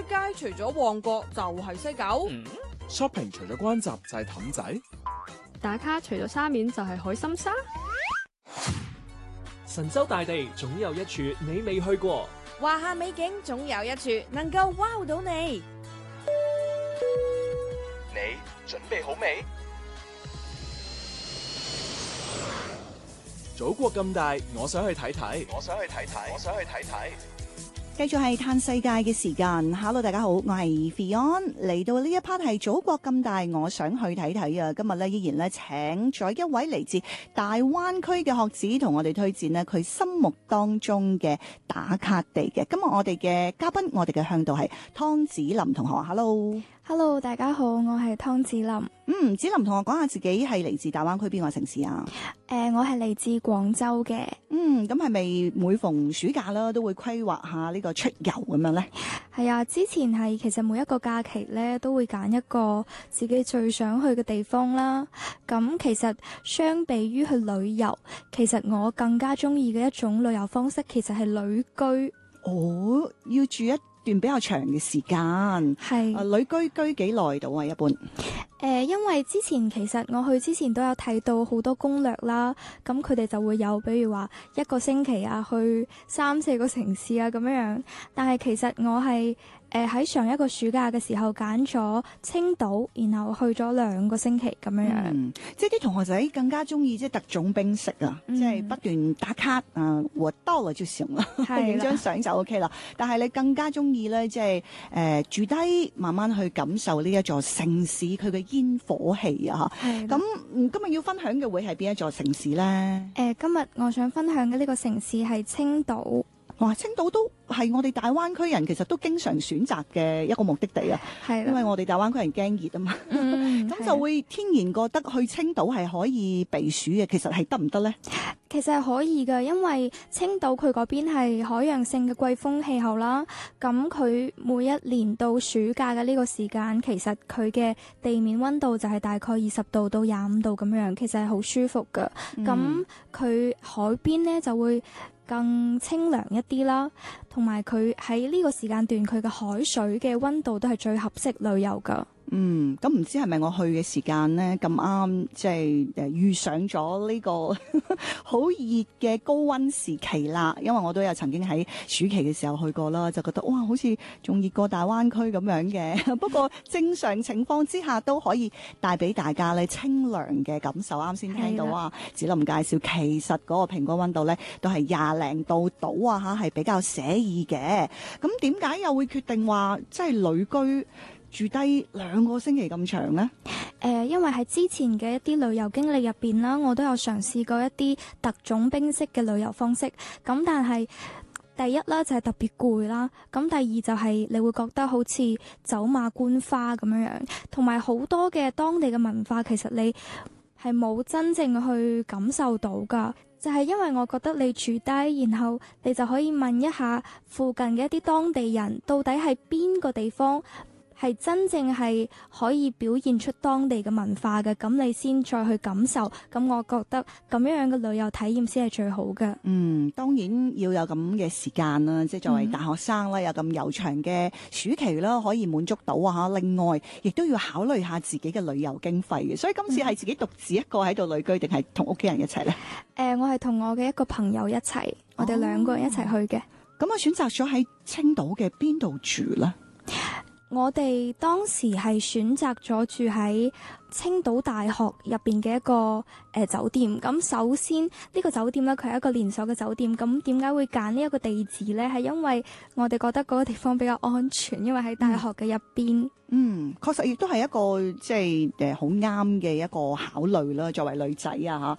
街除咗旺角就係西九。 shopping 除咗關閘就係氹仔， 打卡除咗沙面就係海心沙。 神州大地總有一處你未去過， 華夏美景總有一處能夠 wow 到你。 你準備好未？祖國咁大，我想去睇睇。 繼續係嘆世界嘅時間。Hello， 大家好，我係 Fion。嚟到呢一 part 係祖國咁大，我想去睇睇啊！今日咧依然咧請咗一位嚟自大灣區嘅學子同我哋推薦呢佢心目當中嘅打卡地嘅。今日我哋嘅嘉賓，我哋嘅向導係湯子霖同學。Hello， 大家好，我係湯子霖。 子霖同學講下自己係嚟自大灣區邊個城市啊？ 我係嚟自廣州嘅。 咁係咪每逢暑假啦都會規劃下呢個出遊咁樣呢？ 係啊，之前係其實每一個假期咧都會揀一個自己最想去嘅地方啦。咁其實相比於去旅遊，其實我更加中意嘅一種旅遊方式其實係旅居。 哦，要住一段比較長嘅時間。係旅居幾耐到啊？一般因為之前其實我去之前都有睇到好多攻略啦，咁佢哋就會有比如話一個星期啊去3-4個城市啊咁樣，但係其實我係喺上一個暑假嘅時候揀咗青島，然後去咗2個星期咁樣。 即係啲同學仔更加中意即係特種兵式啊，即係不斷打卡啊，我到了就行啦，影張相就 OK 啦。但係你更加中意咧，即係住低慢慢去感受呢一座城市佢嘅煙火氣啊。咁今日要分享嘅會係邊一座城市咧？ 今日我想分享嘅呢個城市係青島。 哇！青島都係我哋大灣區人其實都經常選擇嘅一個目的地啊，因為我哋大灣區人驚熱啊嘛，咁就會天然覺得去青島係可以避暑嘅，其實係得唔得呢？ 其實係可以㗎，因為青島佢嗰邊係海洋性嘅季風氣候啦，咁佢每一年到暑假嘅呢個時間，其實佢嘅地面溫度就係大概20度到25度咁樣，其實係好舒服㗎。咁佢海邊呢就會更清涼一啲啦，同埋佢喺呢個時間段佢嘅海水嘅溫度都係最合適旅遊㗎。 咁唔知係咪我去嘅時間呢咁啱，即係遇上咗呢個好熱嘅高溫時期啦。因為我都有曾經喺暑期嘅時候去過啦，就覺得哇，好似仲熱過大灣區咁樣嘅。不過正常情況之下都可以帶俾大家咧清涼嘅感受。啱先聽到啊，子霖介紹，其實嗰個平均溫度咧都係20零度到啊嚇，係比較寫意嘅。咁點解又會決定話即係旅居住低2個星期咁長呢？ 因為喺之前嘅一啲旅遊經歷入邊啦，我都有嘗試過一啲特種兵式嘅旅遊方式。咁但係第一啦就係特別攰啦，咁第二就係你會覺得好似走馬觀花咁樣樣，同埋好多嘅當地嘅文化其實你係冇真正去感受到㗎。就係因為我覺得你住低，然後你就可以問一下附近嘅一啲當地人，到底係邊個地方係真正係可以表現出當地嘅文化嘅，咁你先再去感受。咁我覺得咁樣嘅旅遊體驗先係最好嘅。 當然要有咁嘅時間啦，即係作為大學生啦，有咁悠長嘅暑期啦，可以滿足到啊。另外，亦都要考慮下自己嘅旅遊經費嘅。所以今次係自己獨自一個喺度旅居，定係同屋企人一齊呢？ 我係同我嘅一個朋友一齊，我哋2個人一齊去嘅。 咁我選擇咗喺青島嘅邊度住呢？ 我哋當時係選擇咗住喺青島大學入邊嘅一個酒店。咁首先呢個酒店呢，佢係一個連鎖嘅酒店。咁點解會揀呢一個地址呢？係因為我哋覺得嗰個地方比較安全，因為喺大學嘅入邊。確實亦都係一個即係好啱嘅一個考慮啦。作為女仔啊